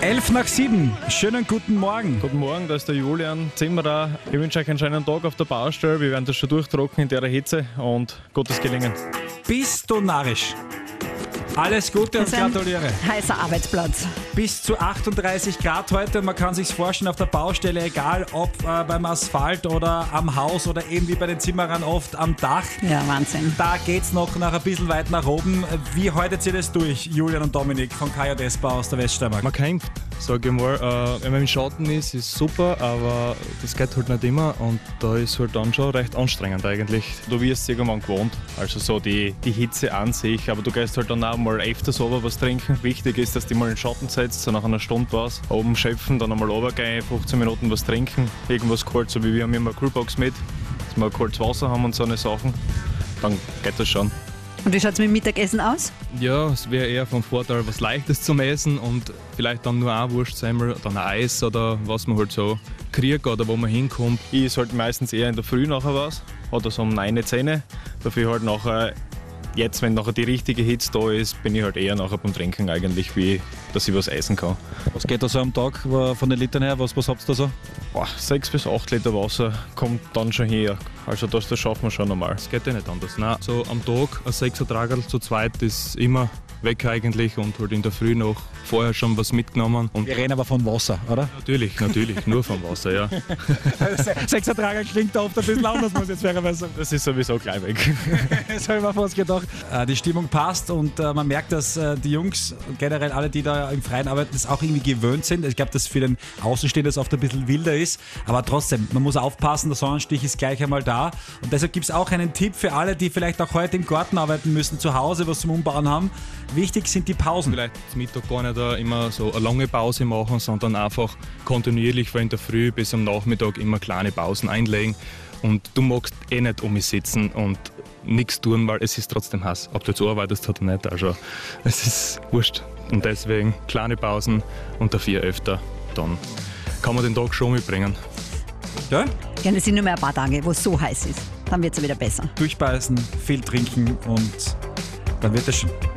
7:11. Schönen guten Morgen. Guten Morgen, da ist der Julian Zimmerer. Ich wünsche euch einen schönen Tag auf der Baustelle. Wir werden das schon durchtrocken in der Hitze und Gottes Gelingen. Bist du narrisch? Alles Gute und gratuliere. Heißer Arbeitsplatz. Bis zu 38 Grad heute. Man kann sich's vorstellen auf der Baustelle, egal ob beim Asphalt oder am Haus oder eben wie bei den Zimmerern oft am Dach. Ja, Wahnsinn. Da geht's noch ein bisschen weit nach oben. Wie haltet ihr das durch, Julian und Dominik von KJS Bau aus der Weststeiermark? Man kämpft, sage ich mal. Wenn man im Schatten ist super, aber das geht halt nicht immer und da ist halt dann schon recht anstrengend eigentlich. Du wirst irgendwann gewohnt, also so die Hitze an sich, aber du gehst halt dann auch mal öfters runter was trinken. Wichtig ist, dass du mal in den Schatten setzt, so nach einer Stunde was, oben schöpfen, dann einmal runtergehen, 15 Minuten was trinken, irgendwas kalt, so wie wir haben immer eine Kühlbox mit, dass wir kaltes Wasser haben und so eine Sachen, dann geht das schon. Und wie schaut es mit dem Mittagessen aus? Ja, es wäre eher vom Vorteil, was Leichtes zum Essen und vielleicht dann nur ein Wurstsemmel, dann ein Eis oder was man halt so kriegt oder wo man hinkommt. Ich esse halt meistens eher in der Früh nachher was oder so um 9, 10. Dafür halt nachher, jetzt wenn nachher die richtige Hitze da ist, bin ich halt eher nachher beim Trinken eigentlich, wie dass ich was essen kann. Was geht da so am Tag von den Litern her? Was habt ihr da so? 6 bis 8 Liter Wasser kommt dann schon her. Also das schaffen wir schon normal. Das geht ja nicht anders. Nein, so am Tag ein 6er Tragerl zu zweit ist immer weg eigentlich und halt in der Früh noch vorher schon was mitgenommen. Und Wir reden aber von Wasser, oder? natürlich, nur vom Wasser, ja. 6er Trager klingt da oft ein bisschen anders, muss ich jetzt fairerweise sagen. Das ist sowieso gleich weg. Das habe ich mir fast gedacht. Die Stimmung passt und man merkt, dass die Jungs und generell alle, die da im Freien arbeiten, das auch irgendwie gewöhnt sind. Ich glaube, dass für den Außenstehenden oft ein bisschen wilder ist, aber trotzdem, man muss aufpassen, der Sonnenstich ist gleich einmal da und deshalb gibt es auch einen Tipp für alle, die vielleicht auch heute im Garten arbeiten müssen, zu Hause was zum Umbauen haben. Wichtig sind die Pausen. Vielleicht zum Mittag gar nicht immer so eine lange Pause machen, sondern einfach kontinuierlich von der Früh bis am Nachmittag immer kleine Pausen einlegen. Und du magst eh nicht um mich sitzen und nichts tun, weil es ist trotzdem heiß. Ob du jetzt arbeitest oder nicht, also es ist wurscht. Und deswegen kleine Pausen und dafür öfter, dann kann man den Tag schon mitbringen. Ja? Ja, es sind nur mehr ein paar Tage, wo es so heiß ist. Dann wird es wieder besser. Durchbeißen, viel trinken und dann wird es schon.